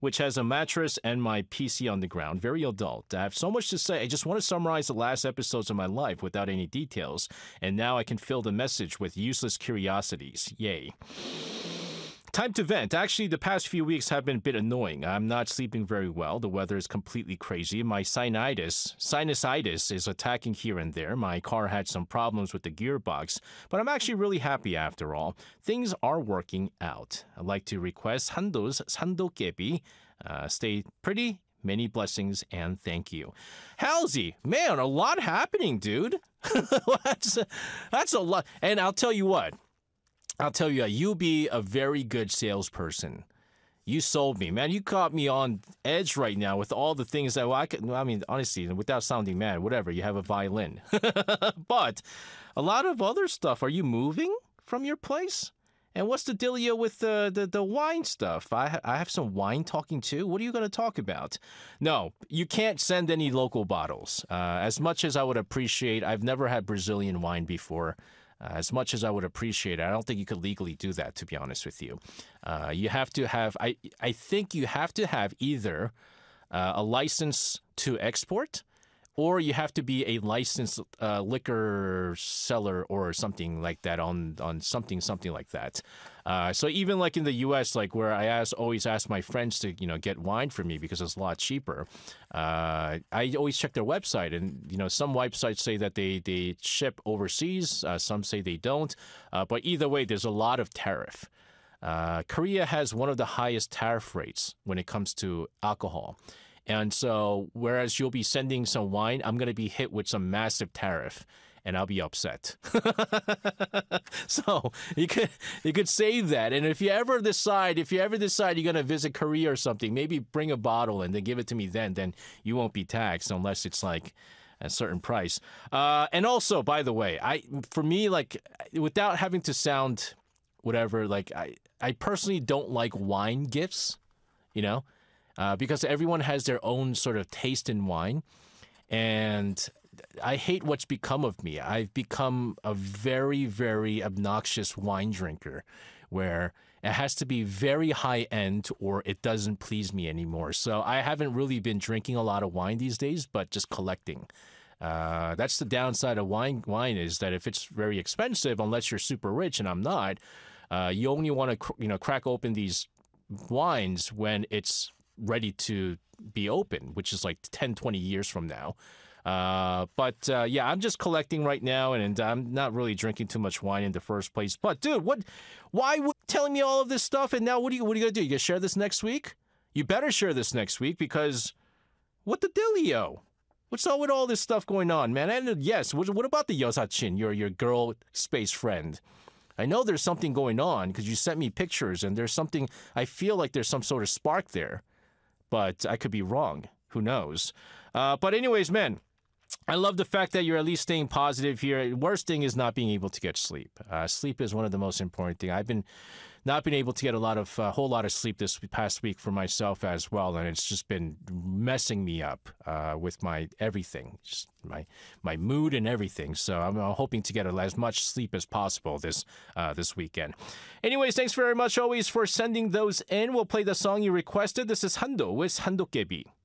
which has a mattress and my PC on the ground. Very adult. I have so much to say. I just want to summarize the last episodes of my life without any details. And now I can fill the message with useless curiosities. Yay. Time to vent. Actually, the past few weeks have been a bit annoying. I'm not sleeping very well. The weather is completely crazy. My sinusitis is attacking here and there. My car had some problems with the gearbox, but I'm actually really happy after all. Things are working out. I'd like to request Hando's 산도깨비. Stay pretty. Many blessings and thank you. Halsey, man, a lot happening, dude. That's a lot. And I'll tell you what. You'll be a very good salesperson. You sold me, man. You caught me on edge right now with all the things that honestly, without sounding mad, whatever, you have a violin. But a lot of other stuff. Are you moving from your place? And what's the dealio with the wine stuff? I have some wine talking too. What are you going to talk about? No, you can't send any local bottles. As much as I would appreciate, I've never had Brazilian wine before. As much as I would appreciate it, I don't think you could legally do that, to be honest with you. You have to have, I think you have to have either a license to export, or you have to be a licensed liquor seller or something like that on something like that. So even like in the U.S., like where I always ask my friends to get wine for me because it's a lot cheaper. I always check their website, and some websites say that they ship overseas. Some say they don't. But either way, there's a lot of tariff. Korea has one of the highest tariff rates when it comes to alcohol. And so, whereas you'll be sending some wine, I'm going to be hit with some massive tariff, and I'll be upset. So you could save that. And if you ever decide you're going to visit Korea or something, maybe bring a bottle and then give it to me then you won't be taxed unless it's like a certain price. And also, by the way, for me, like, without having to sound whatever, like, I personally don't like wine gifts, because everyone has their own sort of taste in wine. And I hate what's become of me. I've become a very, very obnoxious wine drinker where it has to be very high end or it doesn't please me anymore. So I haven't really been drinking a lot of wine these days, but just collecting. That's the downside of wine is that if it's very expensive, unless you're super rich, and I'm not, you only want to crack open these wines when it's ready to be open, which is like 10, 20 years from now. But I'm just collecting right now, and I'm not really drinking too much wine in the first place. But dude, why telling me all of this stuff? And now what are you going to do? You going to share this next week? You better share this next week, because what the dealio? What's up with all this stuff going on, man? And yes, what about the Yosachin, your girl space friend? I know there's something going on because you sent me pictures, and there's something, I feel like there's some sort of spark there. But I could be wrong. Who knows? But anyways, man, I love the fact that you're at least staying positive here. Worst thing is not being able to get sleep. Sleep is one of the most important things. I've not been able to get a whole lot of sleep this past week for myself as well, and it's just been messing me up with my everything, just my mood and everything. So I'm hoping to get as much sleep as possible this weekend. Anyways, thanks very much always for sending those in. We'll play the song you requested. This is Hando with 산도깨비.